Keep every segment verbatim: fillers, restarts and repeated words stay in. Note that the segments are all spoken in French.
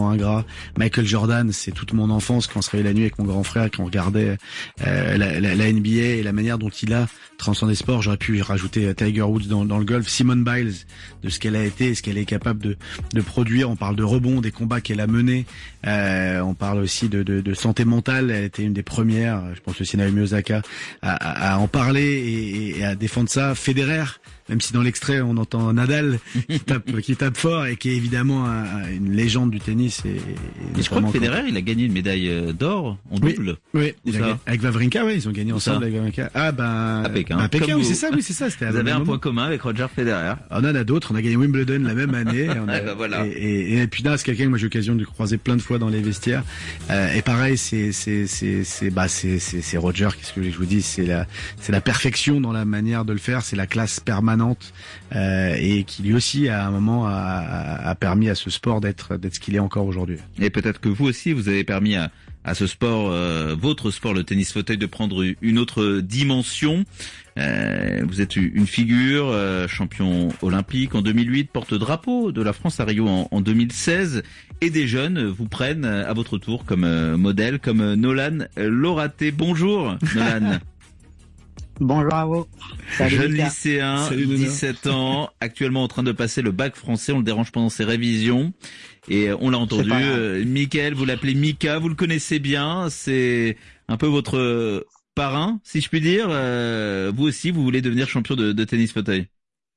extrêmement ingrat. Michael Jordan, c'est toute mon enfance quand on se réveillait la nuit avec mon grand frère, quand on regardait euh, la, la, la N B A et la manière dont il a transcendé les sports. J'aurais pu rajouter Tiger Woods dans, dans le golf, Simone Biles, de ce qu'elle a été et ce qu'elle est capable de, de produire. On parle de rebond, des combats qu'elle a menés. Euh, on parle aussi de, de, de santé mentale. Elle était une des premières, je pense aussi Naomi Osaka, à, à, à en parler et, et à défendre ça. Federer, même si dans l'extrait on entend Nadal qui tape, qui tape fort et qui est évidemment un, une légende du tennis. Et, et je crois que Federer, il a gagné une médaille d'or en double. Oui, oui il a gagné, avec Wawrinka, oui, ils ont gagné Où ensemble ça avec Wawrinka. Ah ben, à Pékin. À Pékin, oui, c'est ça, oui, c'est ça. C'était vous avez un moment. Point commun avec Roger Federer. On en a d'autres. On a gagné Wimbledon la même année. On a, bah voilà. Et, et, et puis là, c'est quelqu'un que moi j'ai eu l'occasion de croiser plein de fois dans les vestiaires. Euh, et pareil, c'est c'est c'est c'est bah c'est c'est c'est Roger. Qu'est-ce que je vous dis, c'est la c'est la perfection dans la manière de le faire. C'est la classe permanente euh, et qui lui aussi à un moment a, a permis à ce sport d'être d'être ce qu'il est encore aujourd'hui. Et peut-être que vous aussi, vous avez permis à à ce sport, euh, votre sport, le tennis fauteuil, de prendre une autre dimension. Euh, vous êtes une figure, euh, champion olympique en deux mille huit, porte-drapeau de la France à Rio en, en deux mille seize, et des jeunes vous prennent à votre tour comme euh, modèle, comme euh, Nolan Loraté. Bonjour Nolan. Bonjour à vous. Salut, jeune Mika. Lycéen, Salut, dix-sept ans, actuellement en train de passer le bac français. On le dérange pendant ses révisions. Et on l'a entendu, euh, Mickaël, vous l'appelez Mika, vous le connaissez bien. C'est un peu votre parrain, si je puis dire. Euh, vous aussi, vous voulez devenir champion de, de tennis fauteuil.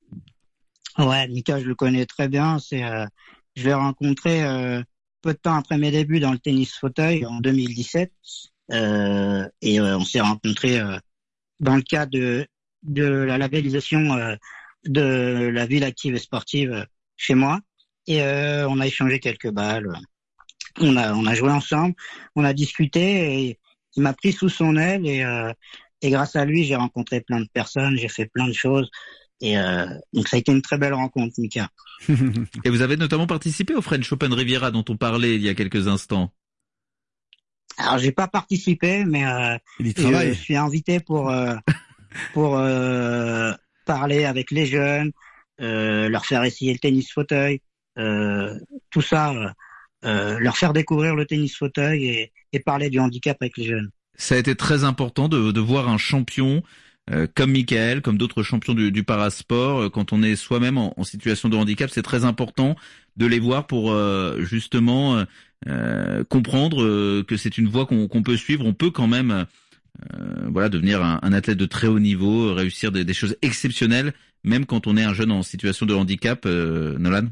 Ouais, Mika, je le connais très bien. C'est, euh, je l'ai rencontré euh, peu de temps après mes débuts dans le tennis fauteuil en deux mille dix-sept. Euh, et euh, on s'est rencontrés euh, dans le cadre de, de la labellisation euh, de la ville active et sportive euh, chez moi. Et euh, on a échangé quelques balles. On a on a joué ensemble, on a discuté et il m'a pris sous son aile et euh, et grâce à lui, j'ai rencontré plein de personnes, j'ai fait plein de choses et euh, donc ça a été une très belle rencontre, Mika. Et vous avez notamment participé au French Open Riviera dont on parlait il y a quelques instants. Alors, j'ai pas participé, mais euh, je suis invité pour euh, pour euh, parler avec les jeunes, euh, leur faire essayer le tennis fauteuil, euh, tout ça, euh, leur faire découvrir le tennis fauteuil et, et parler du handicap avec les jeunes. Ça a été très important de, de voir un champion euh, comme Mickaël, comme d'autres champions du, du parasport, quand on est soi-même en, en situation de handicap, c'est très important de les voir pour euh, justement euh, comprendre euh, que c'est une voie qu'on, qu'on peut suivre. On peut quand même euh, voilà devenir un, un athlète de très haut niveau, réussir des, des choses exceptionnelles, même quand on est un jeune en situation de handicap. Euh, Nolan.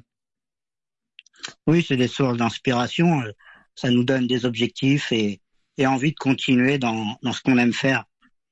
Oui, c'est des sources d'inspiration. Ça nous donne des objectifs et, et envie de continuer dans, dans ce qu'on aime faire.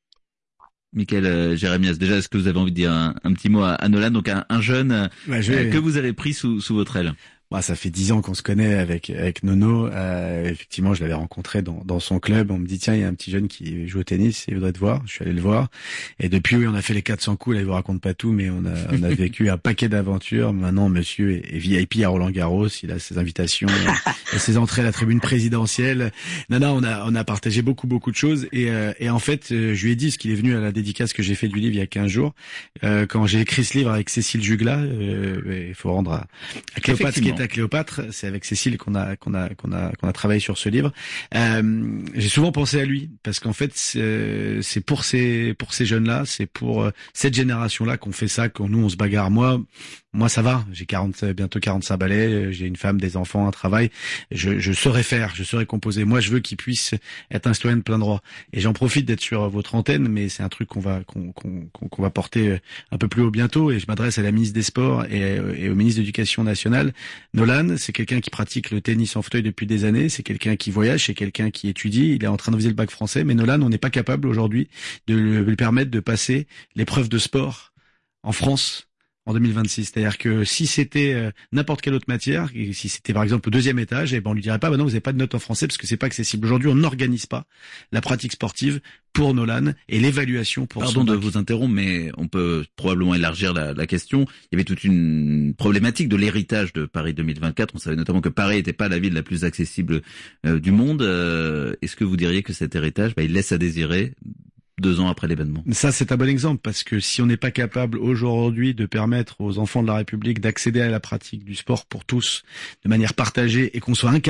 Mickaël euh, Jérémias, déjà, est-ce que vous avez envie de dire un, un petit mot à, à Nolan, donc un, un jeune bah, je... euh, que vous avez pris sous, sous votre aile? Bah, ça fait dix ans qu'on se connaît avec avec Nono. Euh, effectivement, je l'avais rencontré dans dans son club. On me dit tiens, il y a un petit jeune qui joue au tennis, il voudrait te voir. Je suis allé le voir. Et depuis, oui, on a fait les quatre cents coups. Là, il vous raconte pas tout, mais on a on a vécu un paquet d'aventures. Maintenant, monsieur est, est V I P à Roland-Garros. Il a ses invitations, et ses entrées à la tribune présidentielle. Non, non, on a on a partagé beaucoup beaucoup de choses. Et euh, et en fait, euh, je lui ai dit ce qu'il est venu à la dédicace que j'ai fait du livre il y a quinze jours, euh, quand j'ai écrit ce livre avec Cécile Jugla. Euh, il faut rendre à, à Cléopâtre ce qui est à Cléopâtre, c'est avec Cécile qu'on a qu'on a qu'on a qu'on a travaillé sur ce livre. Euh, j'ai souvent pensé à lui parce qu'en fait c'est, c'est pour ces pour ces jeunes-là, c'est pour cette génération-là qu'on fait ça, qu'on nous on se bagarre. Moi moi ça va, j'ai quarante bientôt quarante-cinq balais, j'ai une femme, des enfants, un travail, je je saurais faire, je saurais composer. Moi je veux qu'ils puissent être un citoyen de plein droit. Et j'en profite d'être sur votre antenne, mais c'est un truc qu'on va qu'on qu'on qu'on va porter un peu plus haut bientôt. Et je m'adresse à la ministre des Sports et, et au ministre de l'Éducation nationale. Nolan, c'est quelqu'un qui pratique le tennis en fauteuil depuis des années, c'est quelqu'un qui voyage, c'est quelqu'un qui étudie, il est en train de viser le bac français, mais Nolan, on n'est pas capable aujourd'hui de lui permettre de passer l'épreuve de sport en France en deux mille vingt-six. C'est-à-dire que si c'était euh, n'importe quelle autre matière, et si c'était par exemple au deuxième étage, eh ben on lui dirait pas, bah non, vous n'avez pas de notes en français parce que c'est pas accessible. Aujourd'hui, on n'organise pas la pratique sportive pour Nolan et l'évaluation pour Pardon son de bac. vous interrompre, mais on peut probablement élargir la, la question. Il y avait toute une problématique de l'héritage de Paris deux mille vingt-quatre. On savait notamment que Paris n'était pas la ville la plus accessible euh, du monde. Euh, est-ce que vous diriez que cet héritage, bah, il laisse à désirer deux ans après l'événement? Ça, c'est un bon exemple, parce que si on n'est pas capable aujourd'hui de permettre aux enfants de la République d'accéder à la pratique du sport pour tous de manière partagée et qu'on soit incapable